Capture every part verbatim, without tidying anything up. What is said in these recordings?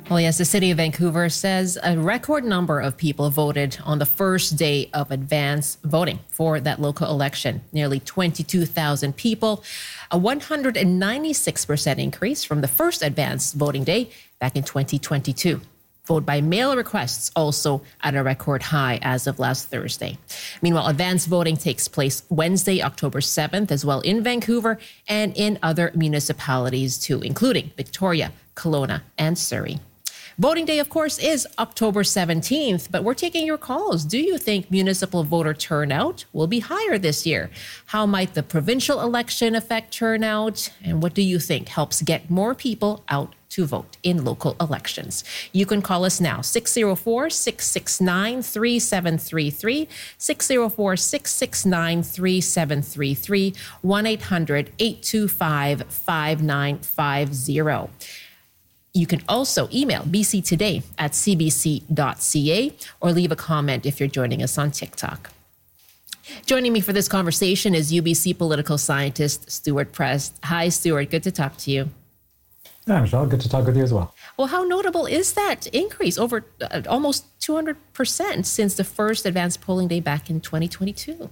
Well, yes, the city of Vancouver says a record number of people voted on the first day of advance voting for that local election. Nearly twenty-two thousand people, a one hundred ninety-six percent increase from the first advance voting day back in twenty twenty-two. Vote by mail requests also at a record high as of last Thursday. Meanwhile, advance voting takes place Wednesday, October seventh, as well in Vancouver and in other municipalities too, including Victoria, Kelowna, and Surrey. Voting day, of course, is October seventeenth, but we're taking your calls. Do you think municipal voter turnout will be higher this year? How might the provincial election affect turnout? And what do you think helps get more people out to vote in local elections? You can call us now, six oh four, six six nine, three seven three three, six oh four, six six nine, three seven three three, one eight hundred, eight two five, five nine five zero. You can also email b c today at c b c dot c a or leave a comment if you're joining us on TikTok. Joining me for this conversation is U B C political scientist Stuart Prest. Hi, Stuart. Good to talk to you. Yeah, Michelle, good to talk with you as well. Well, how notable is that increase over uh, almost two hundred percent since the first advanced polling day back in twenty twenty-two?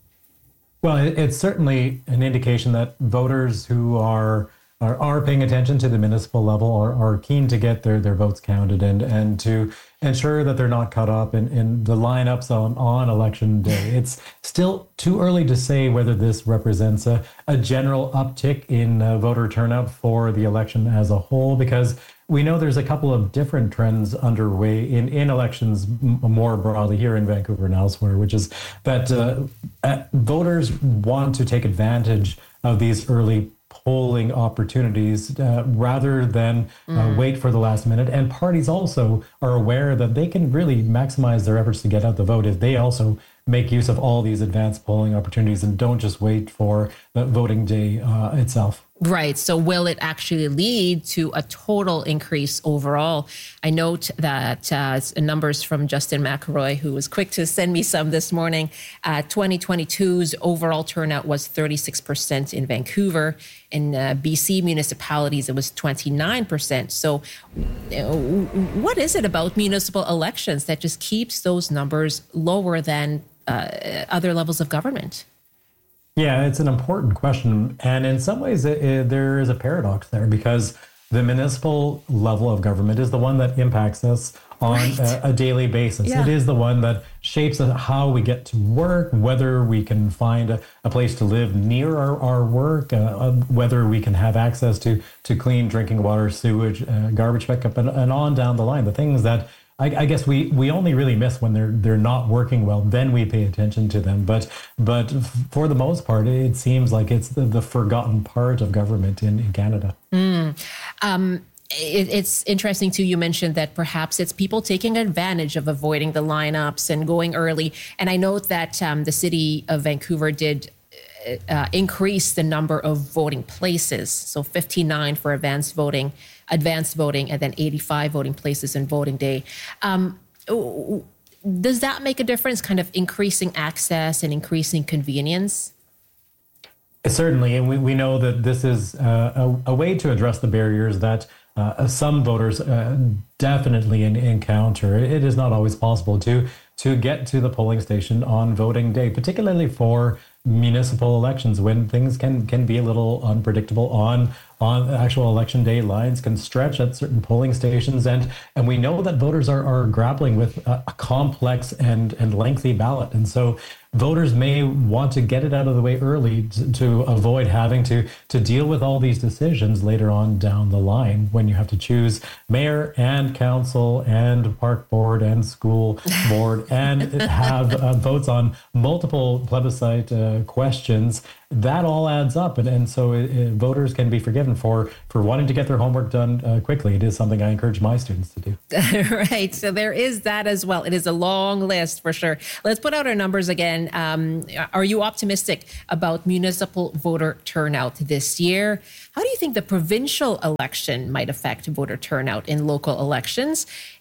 Well, it, it's certainly an indication that voters who are Are, are paying attention to the municipal level, are, are keen to get their, their votes counted and, and to ensure that they're not caught up in, in the lineups on, on election day. It's still too early to say whether this represents a, a general uptick in uh, voter turnout for the election as a whole, because we know there's a couple of different trends underway in, in elections m- more broadly here in Vancouver and elsewhere, which is that uh, uh, voters want to take advantage of these early polling opportunities uh, rather than uh, mm. wait for the last minute. And parties also are aware that they can really maximize their efforts to get out the vote if they also make use of all these advanced polling opportunities and don't just wait for the voting day uh, itself. Right. So will it actually lead to a total increase overall? I note that uh, numbers from Justin McElroy, who was quick to send me some this morning, uh, twenty twenty-two's overall turnout was thirty-six percent in Vancouver. In uh, B C municipalities, it was twenty-nine percent. So uh, what is it about municipal elections that just keeps those numbers lower than uh, other levels of government? Yeah, it's an important question. And in some ways, it, it, there is a paradox there because the municipal level of government is the one that impacts us on right. a, a daily basis. Yeah. It is the one that shapes how we get to work, whether we can find a, a place to live near our, our work, uh, whether we can have access to, to clean drinking water, sewage, uh, garbage pickup, and, and on down the line. The things that I, I guess we, we only really miss when they're they're not working well. Then we pay attention to them. But but for the most part, it seems like it's the, the forgotten part of government in, in Canada. Mm. Um, it, it's interesting, too. You mentioned that perhaps it's people taking advantage of avoiding the lineups and going early. And I note that um, the city of Vancouver did uh, increase the number of voting places. So fifty-nine for advanced voting. advanced voting, and then eighty-five voting places in voting day. Um, does that make a difference, kind of increasing access and increasing convenience? Certainly, and we, we know that this is uh, a, a way to address the barriers that uh, some voters uh, definitely in, encounter. It is not always possible to to get to the polling station on voting day, particularly for municipal elections when things can can be a little unpredictable on on actual election day. Lines can stretch at certain polling stations, and and we know that voters are, are grappling with a, a complex and and lengthy ballot, and so voters may want to get it out of the way early to, to avoid having to to deal with all these decisions later on down the line when you have to choose mayor and council and park board and school board and have uh, votes on multiple plebiscite uh, questions. That all adds up, and, and so it, it, voters can be forgiven for for wanting to get their homework done uh, quickly. It is something I encourage my students to do. Right, so there is that as well. It is a long list for sure. Let's put out our numbers again. Um, are you optimistic about municipal voter turnout this year? How do you think the provincial election might affect voter turnout in local elections?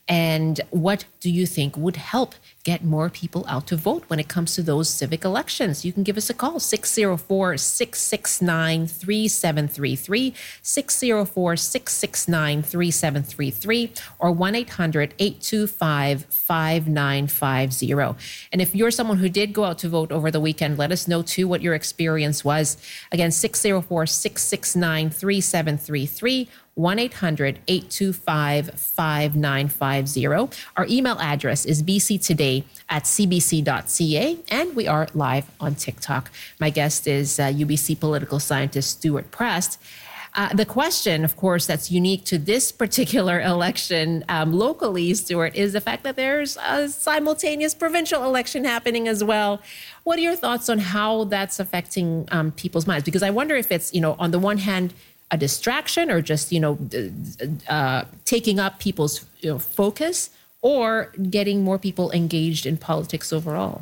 And what do you think would help get more people out to vote when it comes to those civic elections? You can give us a call, six oh four, six six nine, three seven three three, six oh four, six six nine, three seven three three, or one eight hundred, eight two five, five nine five zero. And if you're someone who did go out to vote over the weekend, let us know too what your experience was. Again, six oh four, six six nine, three seven three three, one eight hundred, eight two five, five nine five zero. Our email address is b c today at c b c dot c a, and we are live on TikTok. My guest is uh, U B C political scientist Stuart Prest. Uh, the question, of course, that's unique to this particular election um, locally, Stuart, is the fact that there's a simultaneous provincial election happening as well. What are your thoughts on how that's affecting um, people's minds? Because I wonder if it's, you know, on the one hand, a distraction or just, you know, uh, taking up people's you know, focus, or getting more people engaged in politics overall.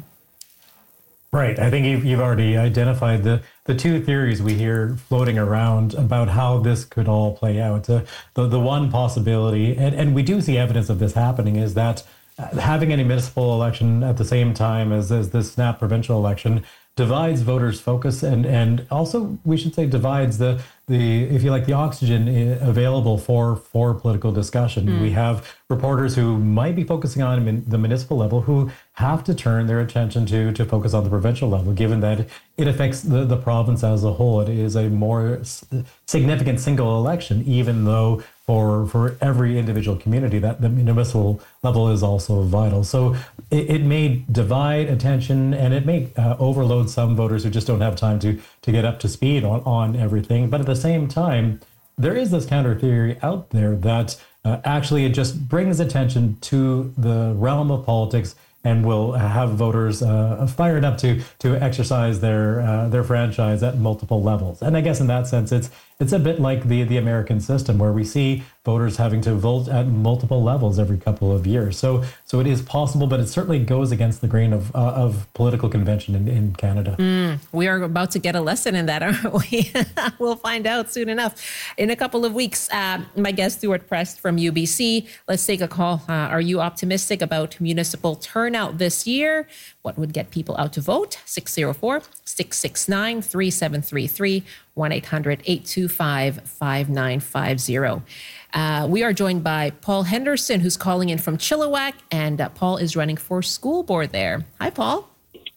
Right. I think you've, you've already identified the, the two theories we hear floating around about how this could all play out. Uh, the, the one possibility, and, and we do see evidence of this happening, is that having any municipal election at the same time as, as this snap provincial election divides voters' focus, and, and also, we should say, divides the, the if you like, the oxygen available for, for political discussion. Mm. We have reporters who might be focusing on the municipal level who have to turn their attention to to focus on the provincial level, given that it affects the, the province as a whole. It is a more significant single election, even though for for every individual community, that the municipal level is also vital. So it, it may divide attention, and it may uh, overload some voters who just don't have time to to get up to speed on, on everything. But at the same time, there is this counter theory out there that uh, actually it just brings attention to the realm of politics and will have voters uh, fired up to to exercise their uh, their franchise at multiple levels. And I guess in that sense, it's it's a bit like the the American system, where we see voters having to vote at multiple levels every couple of years. So so it is possible, but it certainly goes against the grain of uh, of political convention in, in Canada. Mm, we are about to get a lesson in that, aren't we? We'll find out soon enough. In a couple of weeks, uh, my guest, Stuart Prest from U B C. Let's take a call. Uh, are you optimistic about municipal turnout this year? What would get people out to vote? six oh four, six six nine, three seven three three, one eight hundred, eight two five, five nine five zero. Uh, we are joined by Paul Henderson, who's calling in from Chilliwack, and uh, Paul is running for school board there. Hi, Paul.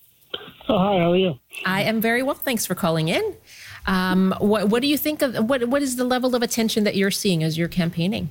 Oh, hi, how are you? I am very well. Thanks for calling in. Um, what, what do you think of, what, what is the level of attention that you're seeing as you're campaigning?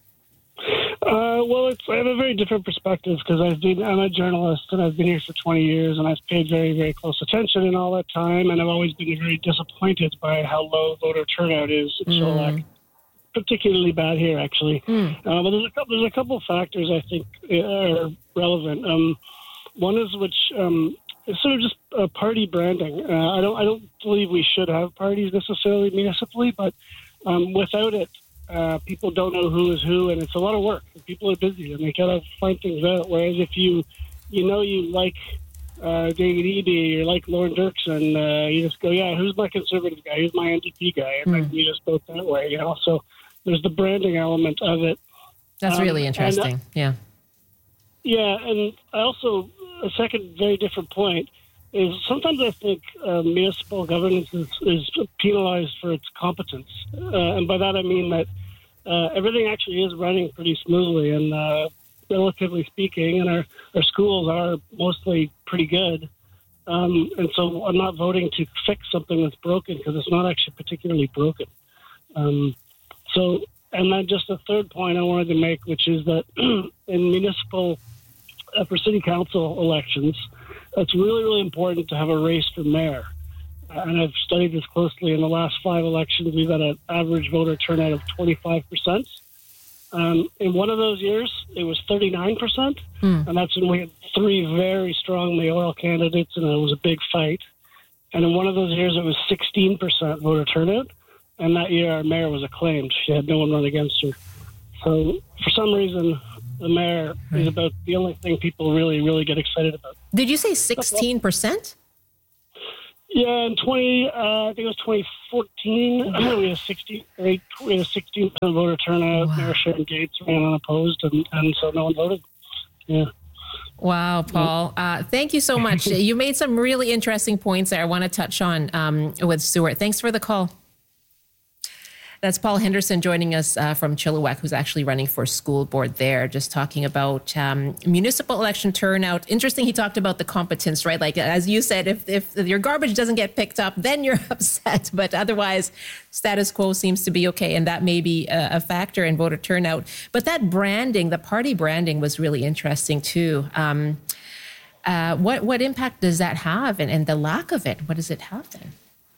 Uh, well, it's, I have a very different perspective because I've been, I'm a journalist and I've been here for twenty years, and I've paid very, very close attention in all that time. And I've always been very disappointed by how low voter turnout is in mm. Chilliwack. Particularly bad here, actually. Mm. Uh, but there's a couple, there's a couple of factors I think are relevant. Um, one is which um, is sort of just uh, party branding. Uh, I don't, I don't believe we should have parties necessarily municipally, but um, without it, uh, people don't know who is who, and it's a lot of work. People are busy, and they gotta find things out. Whereas if you, you know, you like uh, David Eby, or like Lauren Dirksen, uh, you just go, yeah, who's my conservative guy? Who's my N D P guy? And mm. you just vote that way, you know. So there's the branding element of it. That's um, really interesting. And, uh, yeah. Yeah, and also a second very different point is sometimes I think uh, municipal governance is, is penalized for its competence. Uh, and by that I mean that uh, everything actually is running pretty smoothly and uh, relatively speaking, and our, our schools are mostly pretty good. Um, and so I'm not voting to fix something that's broken because it's not actually particularly broken. Um, so, and then just a third point I wanted to make, which is that in municipal, uh, for city council elections, it's really, really important to have a race for mayor. Uh, and I've studied this closely. In the last five elections, we've had an average voter turnout of twenty-five percent. Um, in one of those years, it was thirty-nine percent. Mm. And that's when we had three very strong mayoral candidates, and it was a big fight. And in one of those years, it was sixteen percent voter turnout. And that year, our mayor was acclaimed. She had no one run against her. So for some reason, the mayor right. is about the only thing people really, really get excited about. Did you say sixteen percent? Yeah, in twenty, uh, I think it was twenty fourteen. we had sixty, we had a sixteen percent voter turnout. Wow. Mayor Sharon Gates ran unopposed, and, and so no one voted. Yeah. Wow, Paul. Uh, thank you so much. You made some really interesting points there I want to touch on um, with Stuart. Thanks for the call. That's Paul Henderson joining us uh, from Chilliwack, who's actually running for school board there, just talking about um, municipal election turnout. Interesting, he talked about the competence, right? Like, as you said, if, if your garbage doesn't get picked up, then you're upset. But otherwise, status quo seems to be okay. And that may be a, a factor in voter turnout. But that branding, the party branding was really interesting, too. Um, uh, what, what impact does that have? And, and the lack of it, what does it have then?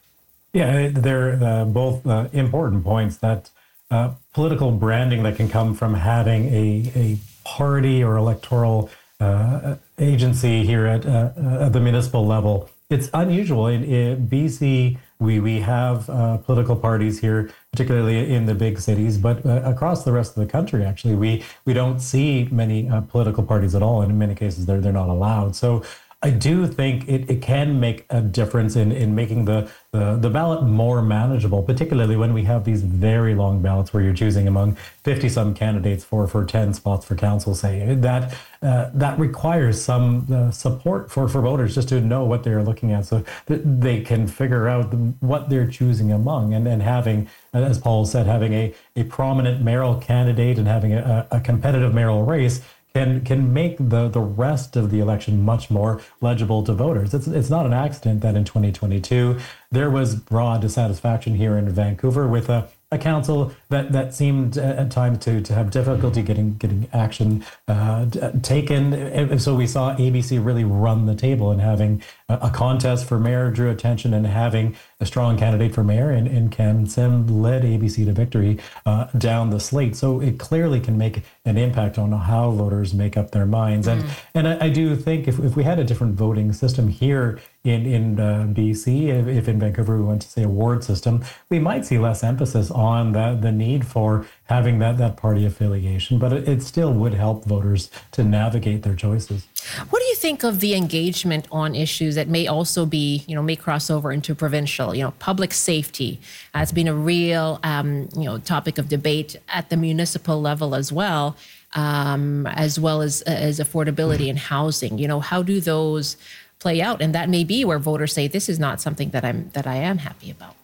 Yeah, they're uh, both uh, important points. That uh, political branding that can come from having a, a party or electoral uh, agency here at, uh, at the municipal level. It's unusual. In, in B C, we, we have uh, political parties here, particularly in the big cities, but uh, across the rest of the country, actually, we, we don't see many uh, political parties at all. And in many cases, they're, they're not allowed. So I do think it, it can make a difference in, in making the, the, the ballot more manageable, particularly when we have these very long ballots where you're choosing among fifty some candidates for, for ten spots for council, say. That uh, that requires some uh, support for, for voters just to know what they're looking at so that they can figure out what they're choosing among. And, and having, as Paul said, having a, a prominent mayoral candidate and having a, a competitive mayoral race can can make the, the rest of the election much more legible to voters. It's it's not an accident that in twenty twenty-two there was broad dissatisfaction here in Vancouver with a, a council that, that seemed at times to, to have difficulty getting getting action uh, taken. And so we saw A B C really run the table, and having a, a contest for mayor drew attention, and having a strong candidate for mayor in, in Cam Sim led A B C to victory uh, down the slate. So it clearly can make an impact on how voters make up their minds. And mm. and I, I do think if, if we had a different voting system here in, in uh, B C, if, if in Vancouver we went to, say, a ward system, we might see less emphasis on the, the need for having that, that party affiliation, but it, it still would help voters to navigate their choices. What do you think of the engagement on issues that may also be, you know, may cross over into provincial, you know, public safety? Uh, it's been a real, um, you know, topic of debate at the municipal level as well, um, as well as, as affordability and housing. You know, how do those play out? And that may be where voters say, this is not something that I'm, that I am happy about.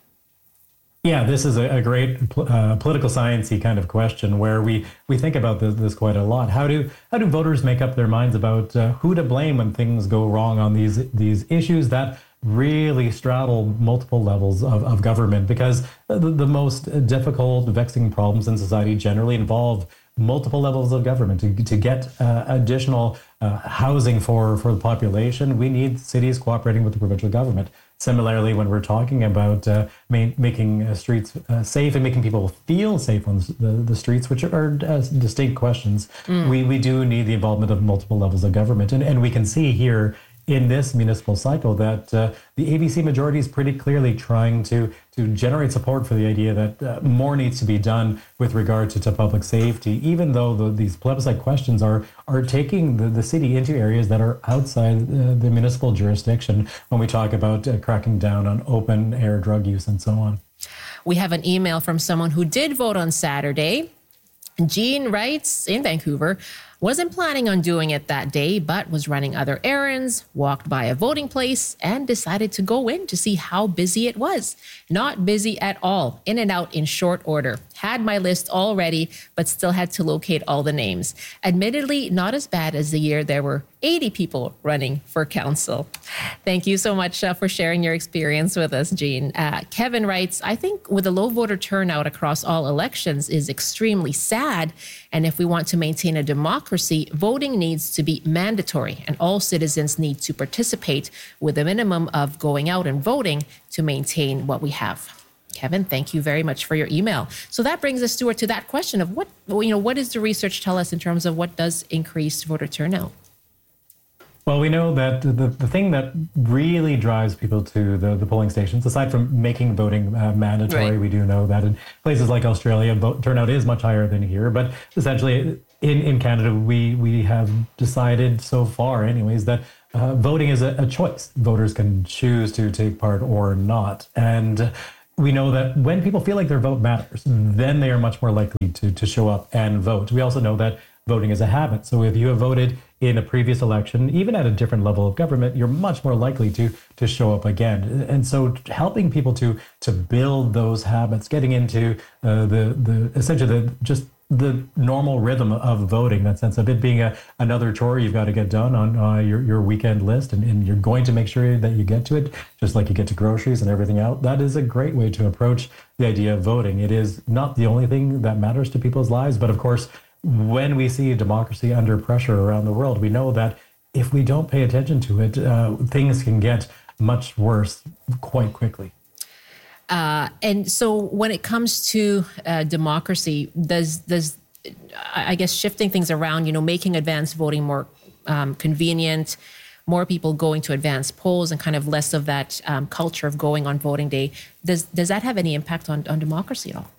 Yeah, this is a, a great uh, political sciencey kind of question where we, we think about this, this quite a lot. How do how do voters make up their minds about uh, who to blame when things go wrong on these these issues that really straddle multiple levels of, of government? Because the, the most difficult, vexing problems in society generally involve multiple levels of government. To, to get uh, additional uh, housing for, for the population, we need cities cooperating with the provincial government. Similarly, when we're talking about uh, ma- making uh, streets uh, safe and making people feel safe on the, the streets, which are uh, distinct questions, mm. we, we do need the involvement of multiple levels of government. And, and we can see here in this municipal cycle that uh, the A B C majority is pretty clearly trying to to generate support for the idea that uh, more needs to be done with regard to, to public safety, even though the, these plebiscite questions are are taking the, the city into areas that are outside uh, the municipal jurisdiction when we talk about uh, cracking down on open air drug use and so on. We have an email from someone who did vote on Saturday. Jean writes, in Vancouver, wasn't planning on doing it that day, but was running other errands, walked by a voting place, and decided to go in to see how busy it was. Not busy at all, in and out in short order. Had my list all ready, but still had to locate all the names. Admittedly, not as bad as the year there were eighty people running for council. Thank you so much uh, for sharing your experience with us, Jean. Uh, Kevin writes, I think with a low voter turnout across all elections is extremely sad. And if we want to maintain a democracy, voting needs to be mandatory and all citizens need to participate with a minimum of going out and voting to maintain what we have. Kevin, thank you very much for your email. So that brings us, Stuart, to that question of what, you know, what does the research tell us in terms of what does increase voter turnout? Well, we know that the, the thing that really drives people to the, the polling stations, aside from making voting uh, mandatory, right. We do know that in places like Australia, vote turnout is much higher than here. But essentially, in, in Canada, we, we have decided so far anyways that uh, voting is a, a choice. Voters can choose to take part or not. And we know that when people feel like their vote matters, then they are much more likely to, to show up and vote. We also know that voting is a habit. So if you have voted in a previous election, even at a different level of government, you're much more likely to to show up again. And so helping people to to build those habits, getting into uh, the the essentially the just the normal rhythm of voting, that sense of it being a, another chore you've got to get done on uh, your, your weekend list, and, and you're going to make sure that you get to it, just like you get to groceries and everything else. That is a great way to approach the idea of voting. It is not the only thing that matters to people's lives, but of course, when we see democracy under pressure around the world, we know that if we don't pay attention to it, uh, things can get much worse quite quickly. Uh, and so when it comes to uh, democracy, does, does I guess shifting things around, you know, making advanced voting more um, convenient, more people going to advanced polls and kind of less of that um, culture of going on voting day, does does that have any impact on, on democracy at all?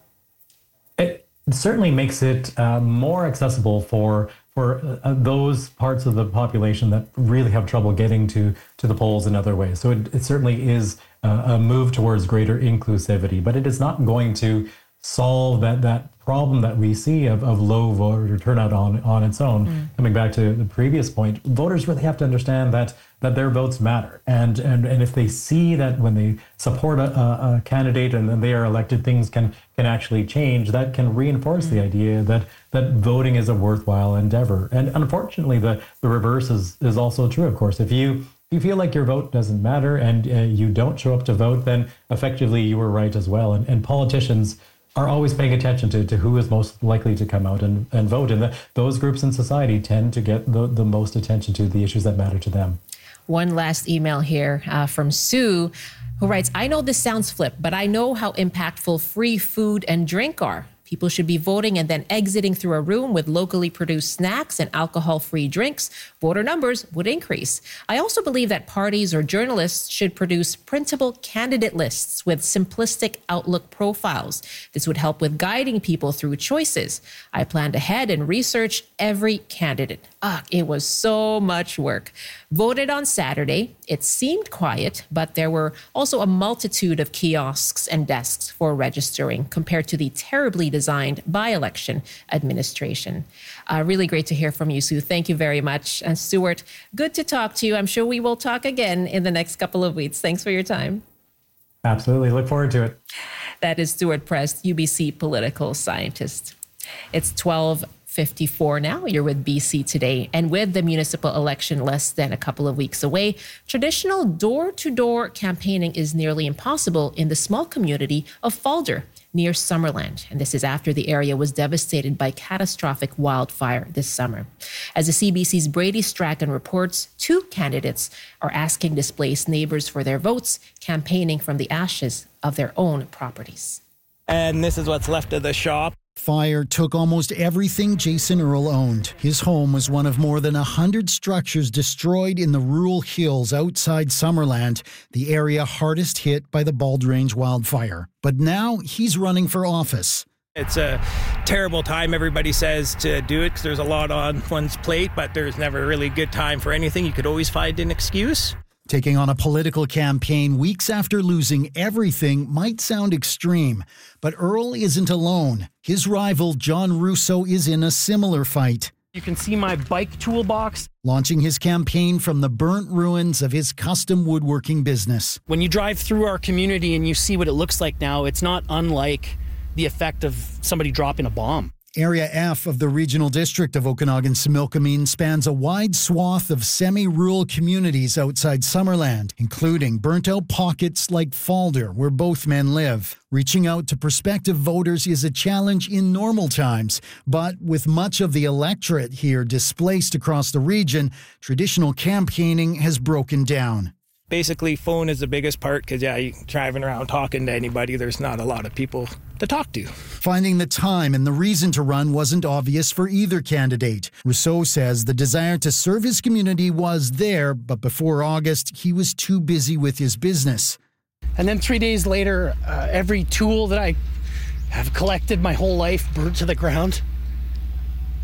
It certainly makes it uh, more accessible for for uh, those parts of the population that really have trouble getting to, to the polls in other ways. So it, it certainly is uh, a move towards greater inclusivity, but it is not going to solve that that problem that we see of, of low voter turnout on, on its own. Mm. Coming back to the previous point, voters really have to understand that that their votes matter. And and, and if they see that when they support a, a candidate and then they are elected, things can can actually change, that can reinforce mm. the idea that that voting is a worthwhile endeavor. And unfortunately, the, the reverse is, is also true, of course. If you If you feel like your vote doesn't matter and uh, you don't show up to vote, then effectively you were right as well. And, and politicians are always paying attention to, to who is most likely to come out and, and vote. And the, those groups in society tend to get the, the most attention to the issues that matter to them. One last email here uh, from Sue, who writes, I know this sounds flip, but I know how impactful free food and drink are. People should be voting and then exiting through a room with locally produced snacks and alcohol-free drinks. Voter numbers would increase. I also believe that parties or journalists should produce printable candidate lists with simplistic Outlook profiles. This would help with guiding people through choices. I planned ahead and researched every candidate. Ah, it was so much work. Voted on Saturday. It seemed quiet, but there were also a multitude of kiosks and desks for registering compared to the terribly designed by-election administration. Uh, really great to hear from you, Sue. Thank you very much. And Stuart, good to talk to you. I'm sure we will talk again in the next couple of weeks. Thanks for your time. Absolutely. Look forward to it. That is Stuart Prest, U B C political scientist. It's twelve fifty-four now. You're with B C Today. And with the municipal election less than a couple of weeks away, traditional door-to-door campaigning is nearly impossible in the small community of Falder, near Summerland. And this is after the area was devastated by catastrophic wildfire this summer. As the C B C's Brady Strachan reports, two candidates are asking displaced neighbors for their votes, campaigning from the ashes of their own properties. And this is what's left of the shop. Fire took almost everything Jason Earl owned. His home was one of more than one hundred structures destroyed in the rural hills outside Summerland, the area hardest hit by the Bald Range wildfire. But now he's running for office. It's a terrible time, everybody says, to do it because there's a lot on one's plate, but there's never really a good time for anything. You could always find an excuse. Taking on a political campaign weeks after losing everything might sound extreme, but Earl isn't alone. His rival, John Russo, is in a similar fight. You can see my bike toolbox. Launching his campaign from the burnt ruins of his custom woodworking business. When you drive through our community and you see what it looks like now, it's not unlike the effect of somebody dropping a bomb. Area F of the Regional District of Okanagan-Similkameen spans a wide swath of semi-rural communities outside Summerland, including burnt-out pockets like Falder, where both men live. Reaching out to prospective voters is a challenge in normal times, but with much of the electorate here displaced across the region, traditional campaigning has broken down. Basically, phone is the biggest part because, yeah, you driving around talking to anybody, there's not a lot of people to talk to. Finding the time and the reason to run wasn't obvious for either candidate. Rousseau says the desire to serve his community was there, but before August, he was too busy with his business. And then three days later, uh, every tool that I have collected my whole life burnt to the ground.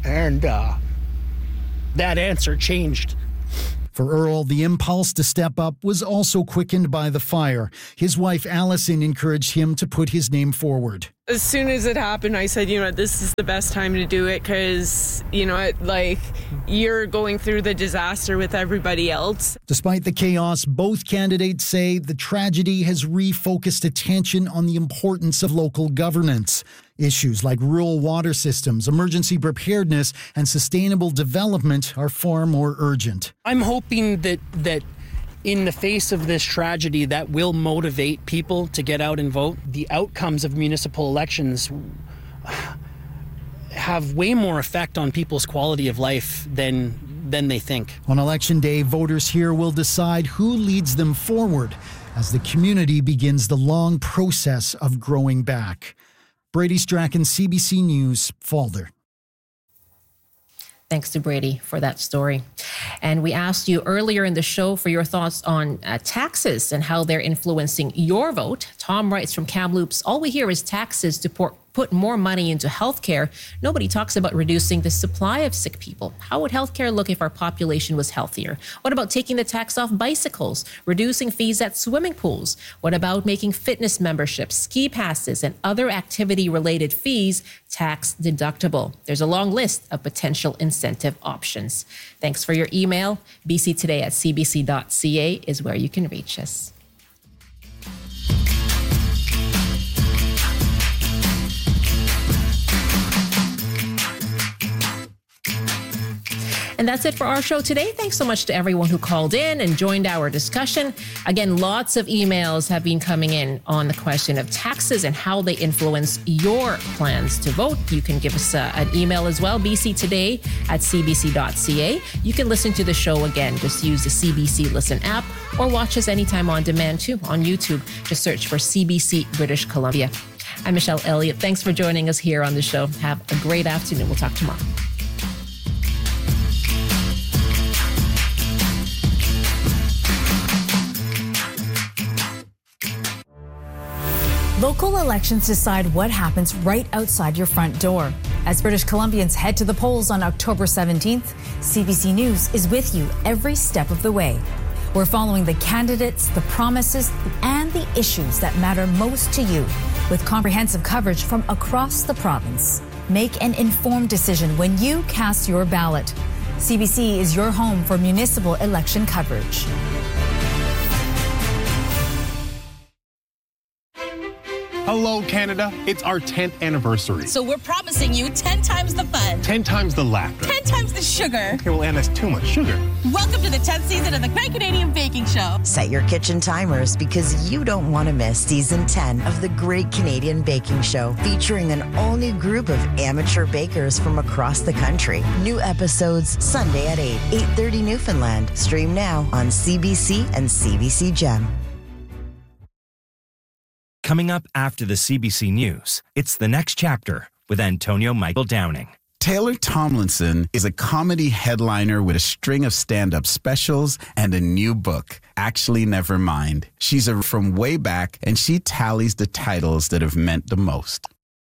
And uh, that answer changed. For Earl, the impulse to step up was also quickened by the fire. His wife, Allison, encouraged him to put his name forward. As soon as it happened, I said, you know, this is the best time to do it because, you know, it, like, you're going through the disaster with everybody else. Despite the chaos, both candidates say the tragedy has refocused attention on the importance of local governance. Issues like rural water systems, emergency preparedness, and sustainable development are far more urgent. I'm hoping that that in the face of this tragedy, that will motivate people to get out and vote. The outcomes of municipal elections have way more effect on people's quality of life than than they think. On Election Day, voters here will decide who leads them forward as the community begins the long process of growing back. Brady Strachan, C B C News, Falder. Thanks to Brady for that story. And we asked you earlier in the show for your thoughts on uh, taxes and how they're influencing your vote. Tom writes from Kamloops, all we hear is taxes to put, put more money into healthcare. Nobody talks about reducing the supply of sick people. How would healthcare look if our population was healthier? What about taking the tax off bicycles, reducing fees at swimming pools? What about making fitness memberships, ski passes, and other activity-related fees tax deductible? There's a long list of potential incentive options. Thanks for your email. B C Today at c b c dot c a is where you can reach us. And that's it for our show today. Thanks so much to everyone who called in and joined our discussion. Again, lots of emails have been coming in on the question of taxes and how they influence your plans to vote. You can give us a, an email as well, b c today at c b c dot c a. You can listen to the show again. Just use the C B C Listen app or watch us anytime on demand too on YouTube. Just search for C B C British Columbia. I'm Michelle Elliott. Thanks for joining us here on the show. Have a great afternoon. We'll talk tomorrow. Local elections decide what happens right outside your front door. As British Columbians head to the polls on October seventeenth, C B C News is with you every step of the way. We're following the candidates, the promises, and the issues that matter most to you with comprehensive coverage from across the province. Make an informed decision when you cast your ballot. C B C is your home for municipal election coverage. Hello, Canada. It's our tenth anniversary. So we're promising you ten times the fun. ten times the laughter. ten times the sugar. Okay, well, Anne, that's too much sugar. Welcome to the tenth season of the Great Canadian Baking Show. Set your kitchen timers because you don't want to miss season ten of the Great Canadian Baking Show, featuring an all-new group of amateur bakers from across the country. New episodes Sunday at eight, eight thirty Newfoundland. Stream now on C B C and C B C Gem. Coming up after the C B C News, it's The Next Chapter with Antonio Michael Downing. Taylor Tomlinson is a comedy headliner with a string of stand-up specials and a new book, Actually Never Mind. She's a from way back, and she tallies the titles that have meant the most.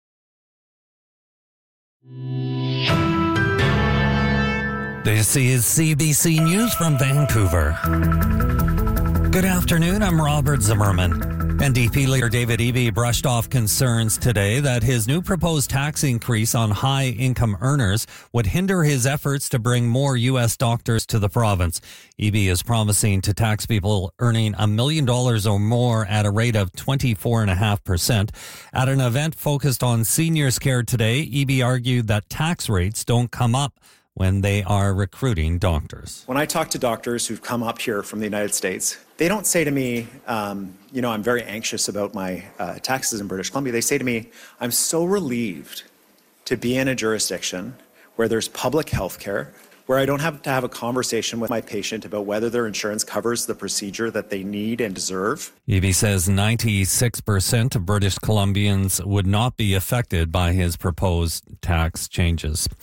This is C B C News from Vancouver. Good afternoon, I'm Robert Zimmerman. N D P leader David Eby brushed off concerns today that his new proposed tax increase on high-income earners would hinder his efforts to bring more U S doctors to the province. Eby is promising to tax people earning a million dollars or more at a rate of twenty-four point five percent. At an event focused on seniors care today, Eby argued that tax rates don't come up when they are recruiting doctors. When I talk to doctors who've come up here from the United States, they don't say to me, um, you know, I'm very anxious about my uh, taxes in British Columbia. They say to me, I'm so relieved to be in a jurisdiction where there's public health care, where I don't have to have a conversation with my patient about whether their insurance covers the procedure that they need and deserve. Eby says ninety-six percent of British Columbians would not be affected by his proposed tax changes.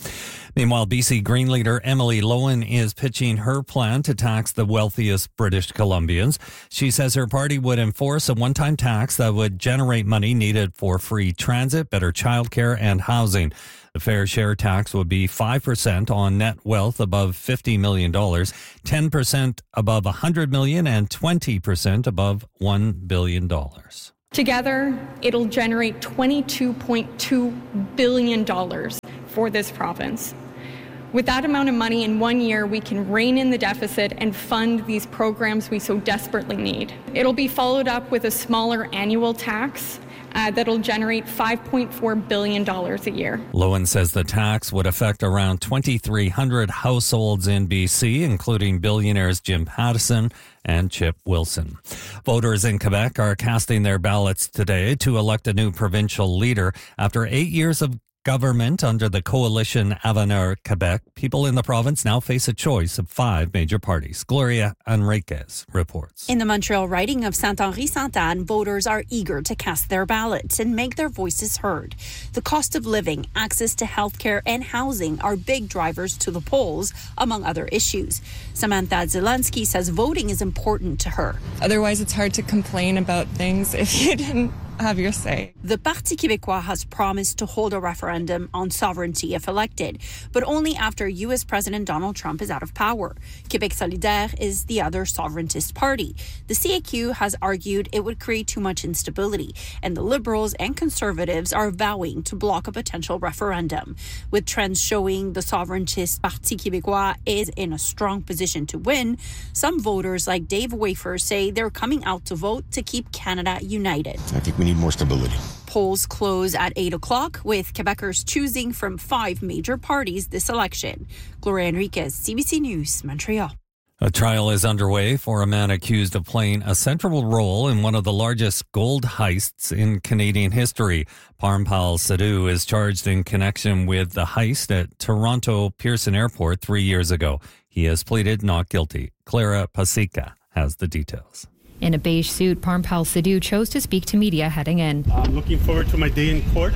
Meanwhile, B C Green leader Emily Lowen is pitching her plan to tax the wealthiest British Columbians. She says her party would enforce a one-time tax that would generate money needed for free transit, better childcare, and housing. The fair share tax would be five percent on net wealth above fifty million dollars, ten percent above one hundred million dollars, and twenty percent above one billion dollars. Together, it'll generate twenty-two point two billion dollars for this province. With that amount of money in one year, we can rein in the deficit and fund these programs we so desperately need. It'll be followed up with a smaller annual tax Uh, that'll generate five point four billion dollars a year. Lowen says the tax would affect around twenty-three hundred households in B C, including billionaires Jim Pattison and Chip Wilson. Voters in Quebec are casting their ballots today to elect a new provincial leader. After eight years of government under the coalition Avenir Quebec, people in the province now face a choice of five major parties. Gloria Enriquez reports. In the Montreal riding of Saint-Henri-Sainte-Anne, voters are eager to cast their ballots and make their voices heard. The cost of living, access to healthcare, and housing are big drivers to the polls, among other issues. Samantha Zelensky says voting is important to her. Otherwise, it's hard to complain about things if you didn't have your say. The Parti Québécois has promised to hold a referendum on sovereignty if elected, but only after U S President Donald Trump is out of power. Québec solidaire is the other sovereigntist party. The C A Q has argued it would create too much instability, and the Liberals and Conservatives are vowing to block a potential referendum. With trends showing the sovereigntist Parti Québécois is in a strong position to win, some voters like Dave Wafer say they're coming out to vote to keep Canada united. I think we need more stability. Polls close at eight o'clock, with Quebecers choosing from five major parties this election. Gloria Enriquez, C B C News, Montreal. A trial is underway for a man accused of playing a central role in one of the largest gold heists in Canadian history. Parmpal Sidhu is charged in connection with the heist at Toronto Pearson Airport three years ago. He has pleaded not guilty. Clara Pasica has the details. In a beige suit, Parmpal Sidhu chose to speak to media heading in. I'm looking forward to my day in court,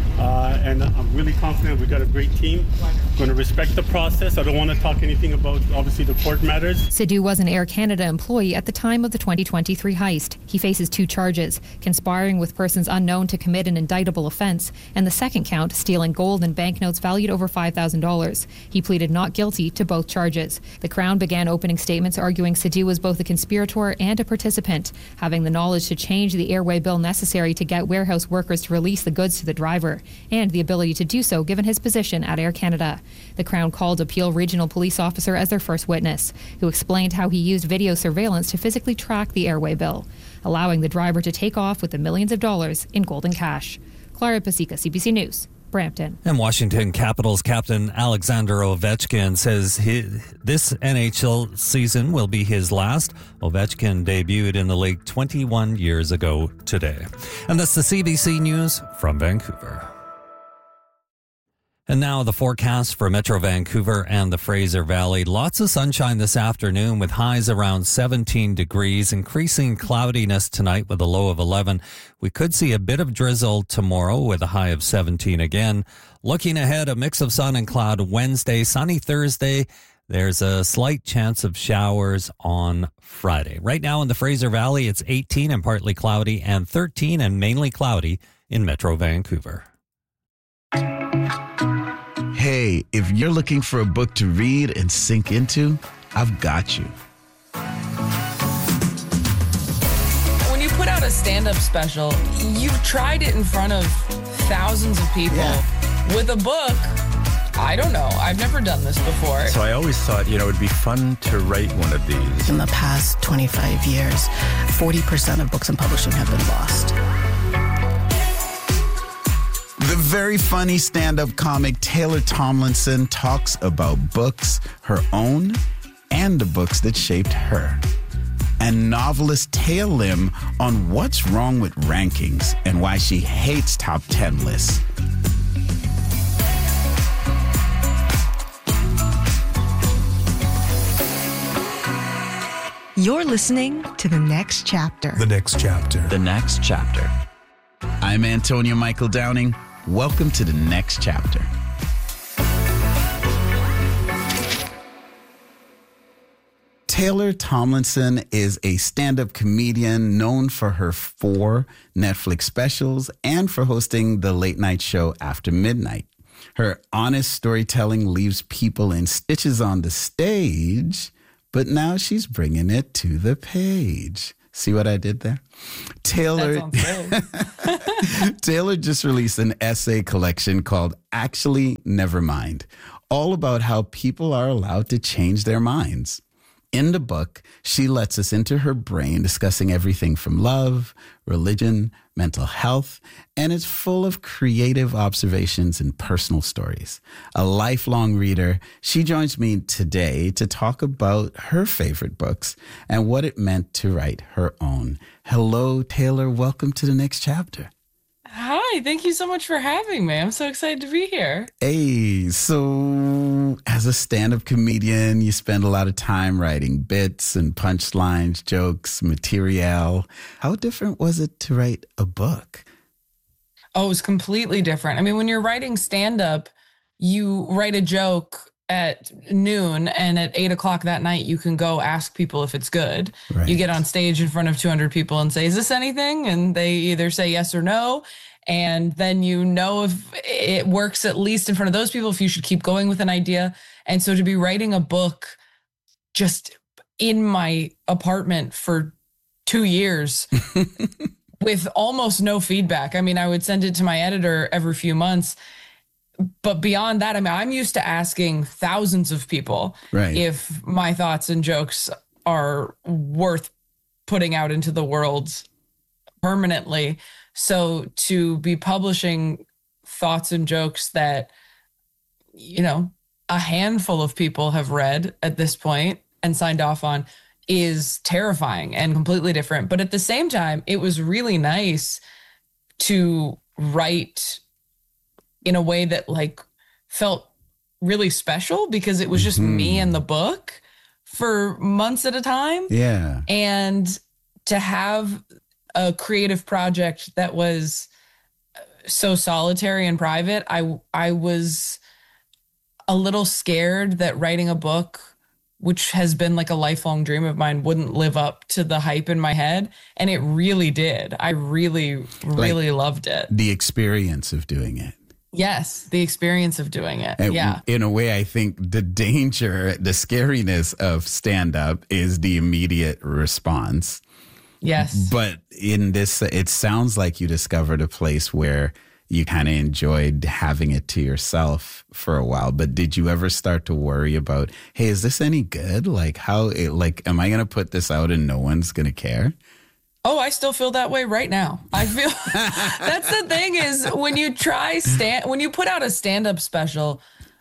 uh, and I'm really confident we've got a great team. I'm going to respect the process. I don't want to talk anything about, obviously, the court matters. Sidhu was an Air Canada employee at the time of the twenty twenty-three heist. He faces two charges, conspiring with persons unknown to commit an indictable offence, and the second count, stealing gold and banknotes valued over five thousand dollars. He pleaded not guilty to both charges. The Crown began opening statements arguing Sidhu was both a conspirator and a participant, having the knowledge to change the airway bill necessary to get warehouse workers to release the goods to the driver, and the ability to do so given his position at Air Canada. The Crown called a Peel Regional Police officer as their first witness, who explained how he used video surveillance to physically track the airway bill, allowing the driver to take off with the millions of dollars in gold and cash. Clara Pasica, C B C News, Brampton. And Washington Capitals captain Alexander Ovechkin says his, this N H L season will be his last. Ovechkin debuted in the league twenty-one years ago today. And that's the C B C News from Vancouver. And now the forecast for Metro Vancouver and the Fraser Valley. Lots of sunshine this afternoon with highs around seventeen degrees, increasing cloudiness tonight with a low of eleven. We could see a bit of drizzle tomorrow with a high of seventeen again. Looking ahead, a mix of sun and cloud Wednesday, sunny Thursday. There's a slight chance of showers on Friday. Right now in the Fraser Valley, it's eighteen and partly cloudy, and thirteen and mainly cloudy in Metro Vancouver. Hey, if you're looking for a book to read and sink into, I've got you. When you put out a stand-up special, you've tried it in front of thousands of people. Yeah. With a book, I don't know. I've never done this before. So I always thought, you know, it'd be fun to write one of these. In the past twenty-five years, forty percent of books in publishing have been lost. The very funny stand-up comic Taylor Tomlinson talks about books, her own, and the books that shaped her. And novelist Taya Lim on what's wrong with rankings and why she hates top ten lists. You're listening to The Next Chapter. The Next Chapter. The Next Chapter. I'm Antonio Michael Downing. Welcome to The Next Chapter. Taylor Tomlinson is a stand-up comedian known for her four Netflix specials and for hosting the late night show After Midnight. Her honest storytelling leaves people in stitches on the stage, but now she's bringing it to the page. See what I did there? Taylor, Taylor just released an essay collection called Actually Nevermind, all about how people are allowed to change their minds. In the book, she lets us into her brain, discussing everything from love, religion, mental health, and it's full of creative observations and personal stories. A lifelong reader, she joins me today to talk about her favorite books and what it meant to write her own. Hello, Taylor. Welcome to the next chapter. Hi, thank you so much for having me. I'm so excited to be here. Hey, so as a stand-up comedian, you spend a lot of time writing bits and punchlines, jokes, material. How different was it to write a book? Oh, it was completely different. I mean, when you're writing stand-up, you write a joke at noon, and at eight o'clock that night, you can go ask people if it's good. Right. You get on stage in front of two hundred people and say, is this anything? And they either say yes or no. And then you know if it works, at least in front of those people, if you should keep going with an idea. And so to be writing a book just in my apartment for two years with almost no feedback. I mean, I would send it to my editor every few months. But beyond that, I mean, I'm used to asking thousands of people right. if my thoughts and jokes are worth putting out into the world permanently. So to be publishing thoughts and jokes that, you know, a handful of people have read at this point and signed off on is terrifying and completely different. But at the same time, it was really nice to write in a way that like felt really special because it was just mm-hmm. me and the book for months at a time. Yeah. And to have a creative project that was so solitary and private, I I was a little scared that writing a book, which has been like a lifelong dream of mine, wouldn't live up to the hype in my head. And it really did. I really, really like loved it. The experience of doing it. Yes, the experience of doing it. And yeah. In a way, I think the danger, the scariness of stand-up is the immediate response. Yes. But in this, it sounds like you discovered a place where you kind of enjoyed having it to yourself for a while. But did you ever start to worry about, hey, is this any good? Like, how, it, like, am I going to put this out and no one's going to care? Oh, I still feel that way right now. I feel that's the thing is when you try stand, when you put out a stand-up special,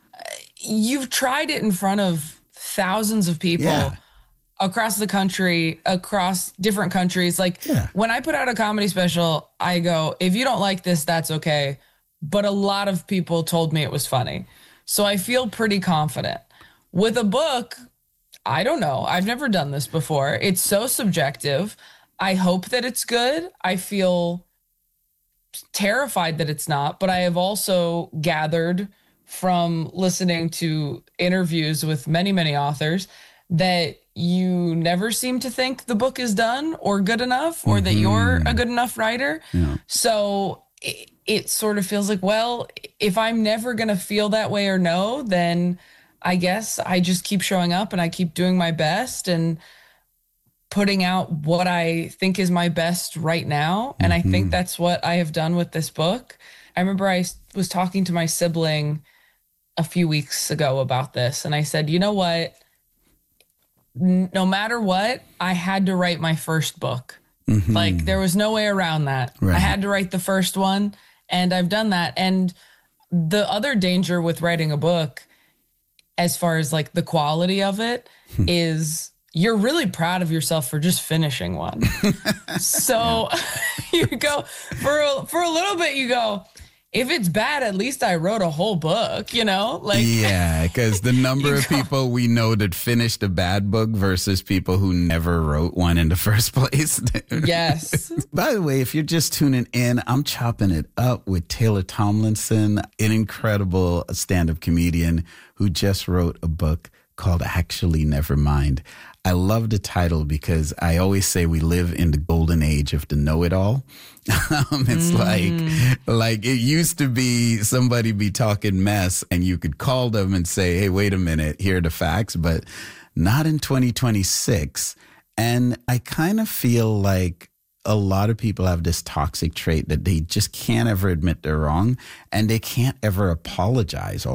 you've tried it in front of thousands of people. Yeah. Across the country, across different countries. Like yeah. when I put out a comedy special, I go, if you don't like this, that's okay. But a lot of people told me it was funny. So I feel pretty confident. With a book, I don't know. I've never done this before. It's so subjective. I hope that it's good. I feel terrified that it's not, but I have also gathered from listening to interviews with many, many authors that you never seem to think the book is done or good enough or mm-hmm. that you're a good enough writer. Yeah. So it, it sort of feels like, well, if I'm never going to feel that way or know, then I guess I just keep showing up and I keep doing my best and putting out what I think is my best right now. And mm-hmm. I think that's what I have done with this book. I remember I was talking to my sibling a few weeks ago about this. And I said, you know what? No matter what, I had to write my first book. Mm-hmm. Like there was no way around that. Right. I had to write the first one and I've done that. And the other danger with writing a book, as far as like the quality of it, is you're really proud of yourself for just finishing one. So you go for a, for a little bit, you go, if it's bad, at least I wrote a whole book, you know? Like yeah, because the number of go, people we know that finished a bad book versus people who never wrote one in the first place. Yes. By the way, if you're just tuning in, I'm chopping it up with Taylor Tomlinson, an incredible stand-up comedian who just wrote a book called Actually Never Mind. I love the title because I always say we live in the golden age of the know-it-all. um, it's mm. like, like it used to be somebody be talking mess and you could call them and say, hey, wait a minute, here are the facts, but not in twenty twenty-six. And I kind of feel like a lot of people have this toxic trait that they just can't ever admit they're wrong and they can't ever apologize